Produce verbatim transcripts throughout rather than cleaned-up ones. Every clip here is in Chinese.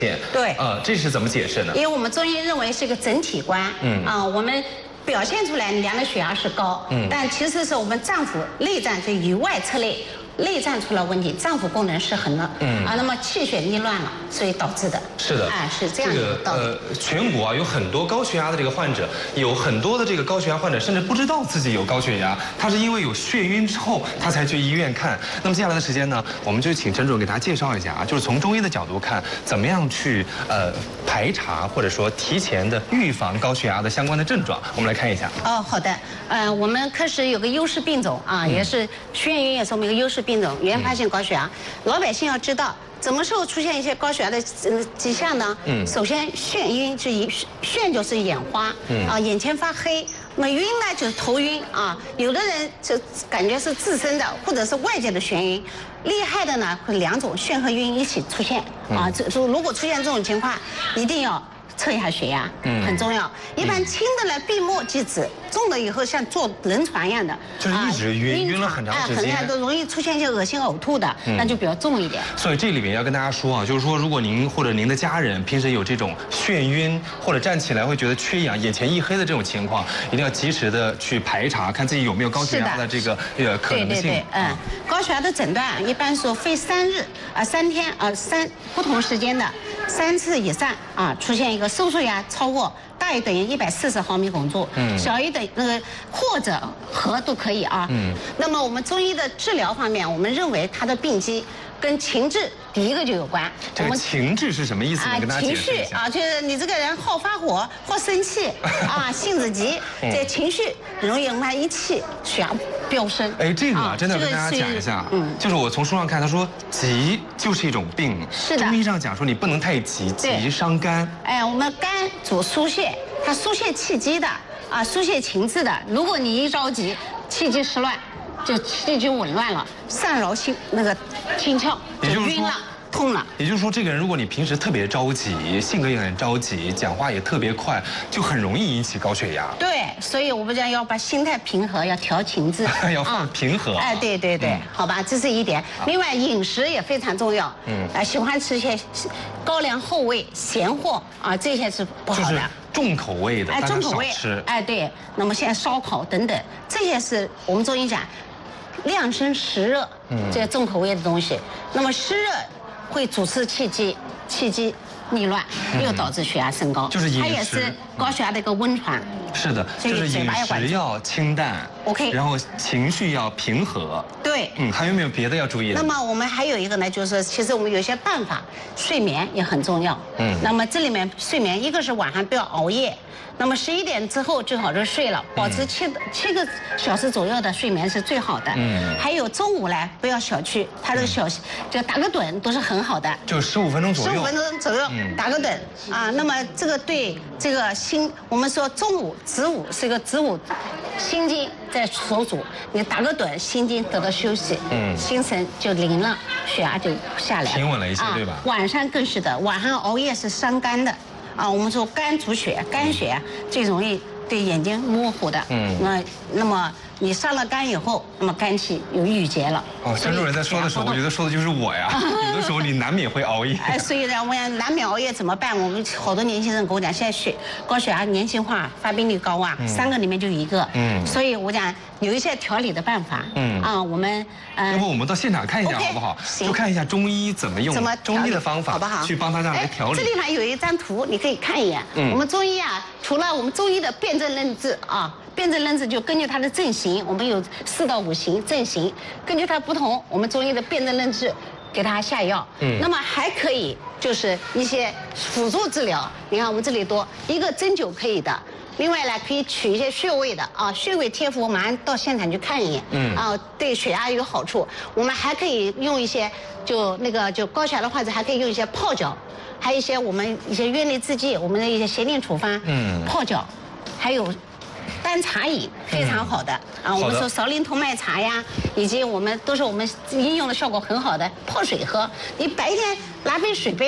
对， 呃，这是怎么解释呢？ 因为我们中医认为是一个整体观，嗯啊，我们表现出来量的血压是高，嗯，但其实是我们脏腑内脏就以外侧内。内脏出了问题，脏腑功能失衡了，嗯啊，那么气血逆乱了，所以导致的。 是的， 哎，是这样的道理。 这个呃，全国啊有很多高血压的这个患者，有很多的这个高血压患者甚至不知道自己有高血压，他是因为有眩晕之后，他才去医院看。那么接下来的时间呢，我们就请陈主任给大家介绍一下啊，就是从中医的角度看，怎么样去呃排查或者说提前的预防高血压的相关的症状。我们来看一下。 哦，好的，呃，我们科室有个优势病种啊，嗯、也是眩晕也是我们一个优势病种，原发性高血压。嗯、老百姓要知道，什么时候出现一些高血压的迹象呢？嗯，首先眩晕是一眩就是眼花，嗯啊，眼前发黑。那么晕呢就是头晕啊，有的人就感觉是自身的或者是外界的眩晕，厉害的呢会两种眩和晕一起出现啊。这如果出现这种情况，一定要测一下血压，嗯，很重要。一般轻的呢闭目即止，重了以后像坐轮船一样的， 就是一直晕，晕了很长时间， 很多容易出现一些恶心呕吐的，那就比较重一点。 所以这里面要跟大家说啊，就是说如果您或者您的家人平时有这种眩晕或者站起来会觉得缺氧、眼前一黑的这种情况，一定要及时的去排查，看自己有没有高血压的这个呃可能性。 对对对，嗯，高血压的诊断一般说非三日啊三天啊三不同时间的三次以上啊出现一个收缩压超过大于等于一百四十毫米汞柱，嗯，小于等那个或者和都可以啊，嗯。那么我们中医的治疗方面，我们认为它的病机跟情志第一个就有关。 这个情志是什么意思呢？跟大家解释一下。 情绪啊，就是你这个人好发火、好生气啊，性子急，这情绪容易让他一气血压飙升。 哎，这个啊，真的要跟大家讲一下，嗯，就是我从书上看，他说急就是一种病， 是的。 中医上讲说你不能太急，急伤肝。 哎，我们肝主疏泄，它疏泄气机的啊，疏泄情志的。如果你一着急，气机失乱，就气机紊乱了，上扰心那个心窍就晕了。痛了， 也就是说，这个人如果你平时特别着急，性格也很着急，讲话也特别快，就很容易引起高血压。 对，所以我们讲要把心态平和，要调情志， 要放平和。 哎，对对对，好吧，这是一点。另外，饮食也非常重要。嗯，啊，喜欢吃一些高粱厚味、咸货啊，这些是不好的。 重口味的， 哎，重口味吃。 哎，对。那么现在烧烤等等，这些是我们中医讲凉生湿热，这些重口味的东西。那么湿热会主持气机，气机逆乱，又导致血压升高。 就是饮食， 它也是高血压的一个温床。 是的，就是饮食要清淡 ，OK， 然后情绪要平和。 对， 嗯，还有没有别的要注意的？ 那么我们还有一个呢，就是其实我们有一些办法，睡眠也很重要。嗯，那么这里面睡眠，一个是晚上不要熬夜。那么十一点之后最好就睡了，保持七七个小时左右的睡眠是最好的。嗯，还有中午呢，不要小觑，它这个小就打个盹都是很好的， 就十五分钟左右。 十五分钟左右打个盹啊，那么这个对这个心，我们说中午子午是一个子午心经在所主，你打个盹，心经得到休息，嗯，心神就宁了，血压就下来， 平稳了一些，对吧？ 晚上更是的，晚上熬夜是伤肝的。啊，我们说肝主血，肝血最容易对眼睛模糊的。嗯，那那么你伤了肝以后，那么肝气有郁结了。 哦，陈主任在说的时候，我觉得说的就是我呀。有的时候你难免会熬夜。 哎，所以呢，我想难免熬夜怎么办？我们好多年轻人跟我讲，现在血高血压年轻化，发病率高啊，嗯、三个里面就一个。嗯，所以我讲有一些调理的办法。嗯啊，我们呃，要不我们到现场看一下好不好？就看一下中医怎么用怎么中医的方法， 好不好？ 去帮他这样来调理。 这地方有一张图，你可以看一眼。嗯，我们中医啊，除了我们中医的辨证论治啊。辨证论治就根据它的症型，我们有四到五型症型，根据它不同，我们中医的辨证论治给它下药。嗯，那么还可以就是一些辅助治疗，你看我们这里多一个针灸可以的，另外呢可以取一些穴位的啊，穴位贴敷，马上到现场去看一眼。嗯，啊，对血压有好处。我们还可以用一些就那个就高血压的患者还可以用一些泡脚，还有一些我们一些院内制剂，我们的一些协定处方。嗯，泡脚，还有。单茶饮非常好的、嗯、啊，我们说芍苓同麦茶呀，以及我们都是我们应用的效果很好的泡水喝。你白天拿杯水杯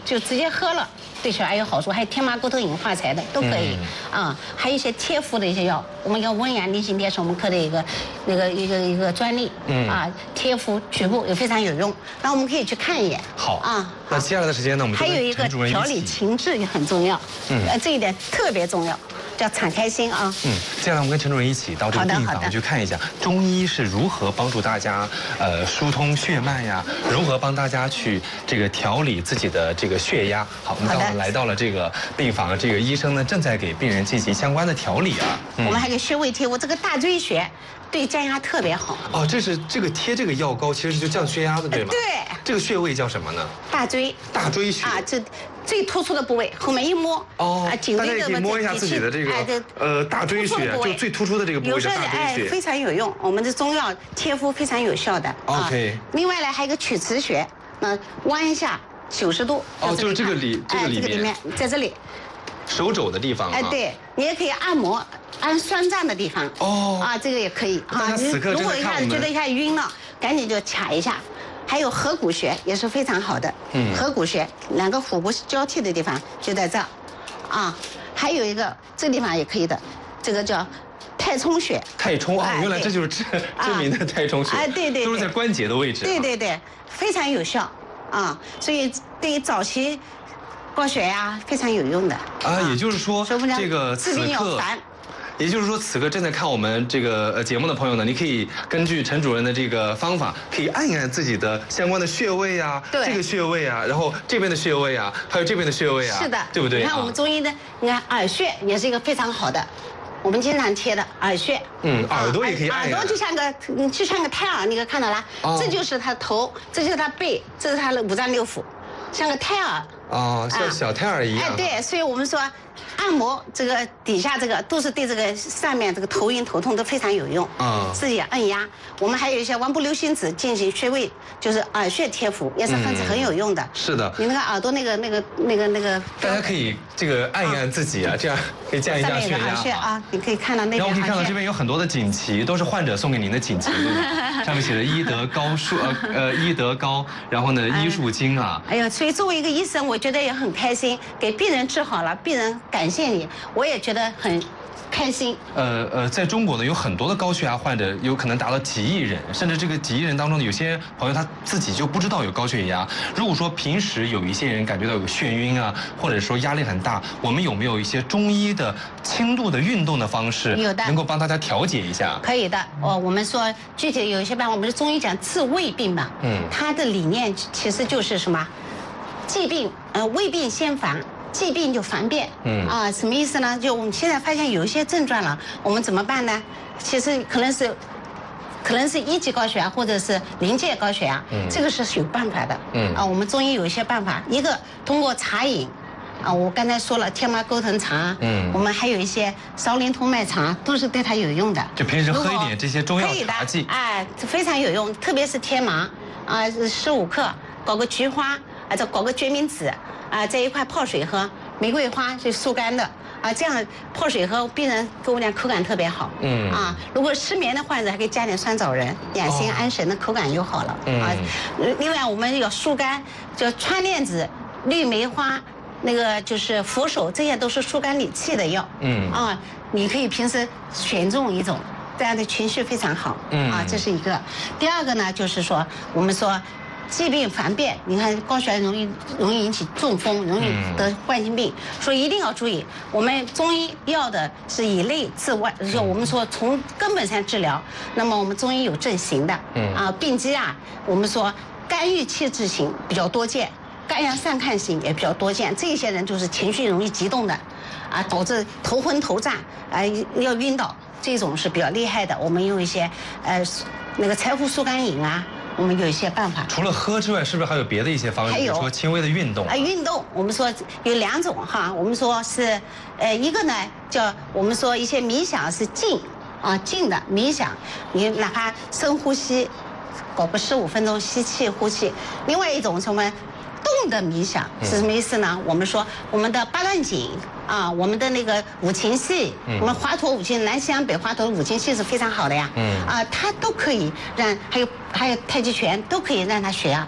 就直接喝了，对血压有好处，还有天麻沟头饮化财的都可以、嗯、啊，还有一些贴服的一些药，我们叫温阳宁心贴是我们科的一个那个一个一个专利，嗯啊，贴服局部也非常有用，那我们可以去看一眼。 好啊，那接下来的时间呢，我们还有一个调理情志也很重要，嗯，呃，这一点特别重要。叫敞开心啊！ 嗯，接下来我们跟陈主任一起到这个病房去看一下中医是如何帮助大家呃疏通血脉呀，如何帮大家去这个调理自己的这个血压。好，我们刚刚来到了这个病房，这个医生呢正在给病人进行相关的调理啊。 嗯、我们还有穴位贴，我这个大椎穴对降压特别好。 哦，这是这个贴这个药膏，其实是就降血压的，对吗？ 对。 这个穴位叫什么呢？ 大椎。 大椎穴啊，这。最突出的部位，后面一摸， 哦，啊，大家也可以摸一下自己的这个，呃，大椎穴，就最突出的这个部位叫大椎穴， 非常有用。我们的中药贴敷非常有效的。 OK。 另外呢，还有一个曲池穴，那弯一下九十度。 哦，就是这个里，这个里面， 在这里， 手肘的地方。 哎，对，你也可以按摩按酸胀的地方。哦。啊，这个也可以。 大家此刻如果一下觉得一下晕了，赶紧就卡一下。还有合谷穴也是非常好的，嗯，合谷穴两个腹部交替的地方就在这儿，啊，还有一个这地方也可以的，这个叫太冲穴。 太冲啊，原来这就是知知名的太冲穴。 哎，对对， 都是在关节的位置。 对对对，非常有效啊，所以对于早期高血压非常有用的。 啊，也就是说这个此刻。也就是说，此刻正在看我们这个呃节目的朋友呢，你可以根据陈主任的这个方法，可以按一按自己的相关的穴位啊，这个穴位啊，然后这边的穴位啊，还有这边的穴位啊， 是的， 对不对？ 你看我们中医的，你看耳穴也是一个非常好的，我们经常贴的耳穴。 嗯，耳朵也可以按。 耳朵就像个，就像个胎儿，你可看到了，这就是他头，这就是他背，这是他的五脏六腑，像个胎儿。 哦，像小胎儿一样。 哎，对，所以我们说。按摩这个底下这个都是对这个上面这个头晕头痛都非常有用啊，自己按压。我们还有一些顽布六星子进行穴位，就是耳穴贴敷，也是很很有用的。 是的， 你那个耳朵那个那个那个那个， 大家可以这个按一按自己啊，这样可以降一下血压。 耳穴啊，你可以看到那边。 然后可以看到这边有很多的锦旗，都是患者送给您的锦旗，上面写着医德高术呃呃医德高，然后呢医术精啊。 哎呀，所以作为一个医生，我觉得也很开心，给病人治好了，病人感谢你，我也觉得很开心。 呃呃，在中国呢，有很多的高血压患者，有可能达到几亿人，甚至这个几亿人当中，有些朋友他自己就不知道有高血压。如果说平时有一些人感觉到有眩晕啊，或者说压力很大，我们有没有一些中医的轻度的运动的方式， 有的能够帮大家调节一下？ 可以的。哦，我们说具体有一些办法，我们是中医讲治未病嘛，嗯，它的理念其实就是什么，既病呃未病先防。既病就防变，嗯啊，什么意思呢？就我们现在发现有一些症状了，我们怎么办呢？其实可能是，可能是一级高血压或者是临界高血压，嗯，这个是有办法的，嗯啊，我们中医有一些办法，一个通过茶饮，啊，我刚才说了天麻钩藤茶，嗯，我们还有一些芍连通脉茶，都是对它有用的。 就平时喝一点这些中药茶剂， 哎，非常有用，特别是天麻，啊，十五克，搞个菊花，啊，再搞个决明子。啊，在一块泡水喝，玫瑰花是疏肝的啊，这样泡水喝，病人跟我讲口感特别好。嗯啊，如果失眠的患者还可以加点酸枣仁，养心安神的口感就好了。嗯啊，另外我们要疏肝，叫川链子、绿梅花，那个就是佛手，这些都是疏肝理气的药。嗯啊，你可以平时选中一种，这样的情绪非常好。嗯啊，这是一个。第二个呢，就是说我们说。既病防变，你看高血压容易容易引起中风，容易得冠心病，所以一定要注意。我们中医要的是以内治外，就我们说从根本上治疗。那么我们中医有症型的，嗯啊，病机啊，我们说肝郁气滞型比较多见，肝阳上亢型也比较多见。这些人就是情绪容易激动的，啊，导致头昏头胀，啊要晕倒，这种是比较厉害的。我们用一些呃那个柴胡疏肝饮啊。我们有一些办法， 除了喝之外，是不是还有别的一些方式？ 还有比如说轻微的运动啊。 运动，我们说有两种哈，我们说是，呃，一个呢叫我们说一些冥想是静啊静的冥想，你哪怕深呼吸，搞个十五分钟吸气呼气。另外一种什么动的冥想是什么意思呢？我们说我们的八段锦。啊，我们的那个五禽戏，嗯、我们华佗五禽，南西洋北华佗的五禽戏是非常好的呀。嗯。啊，它都可以让，还有还有太极拳都可以让它血压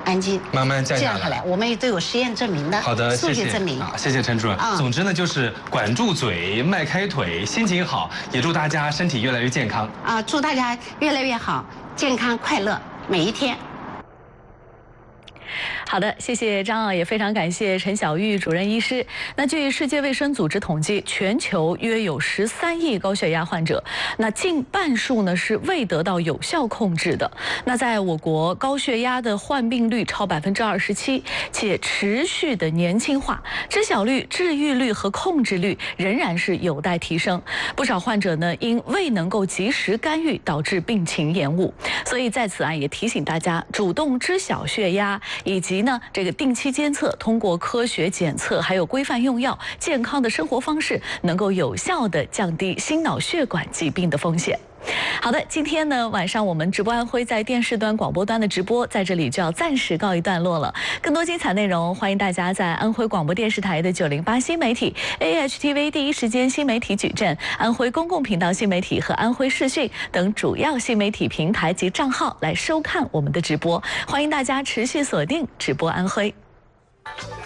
氨基慢慢降下来。 降下来，我们都有实验证明的。 好的， 数据证明。 啊，谢谢陈主任。啊，总之呢，就是管住嘴，迈开腿，心情好，也祝大家身体越来越健康。 啊，祝大家越来越好，健康快乐每一天。 好的，谢谢张奥，也非常感谢陈晓玉主任医师。那据世界卫生组织统计，全球约有十三亿高血压患者，那近半数呢是未得到有效控制的。那在我国，高血压的患病率超百分之二十七，且持续的年轻化，知晓率、治愈率和控制率仍然是有待提升。不少患者呢因未能够及时干预，导致病情延误。所以在此啊，也提醒大家主动知晓血压，以及呢，这个定期监测，通过科学检测，还有规范用药、健康的生活方式，能够有效地降低心脑血管疾病的风险。好的，今天呢晚上我们直播安徽在电视端、广播端的直播，在这里就要暂时告一段落了。更多精彩内容，欢迎大家在安徽广播电视台的九零八新媒体、A H T V 第一时间新媒体矩阵、安徽公共频道新媒体和安徽视讯等主要新媒体平台及账号来收看我们的直播。欢迎大家持续锁定直播安徽。